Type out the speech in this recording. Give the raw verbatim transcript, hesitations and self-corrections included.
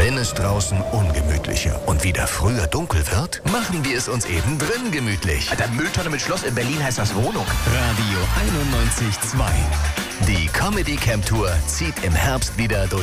Wenn es draußen ungemütlicher und wieder früher dunkel wird, machen wir es uns eben drin gemütlich. Alter, Mülltonne mit Schloss in Berlin heißt das Wohnung. Radio einundneunzig Komma zwei. Die Comedy Camp Tour zieht im Herbst wieder durch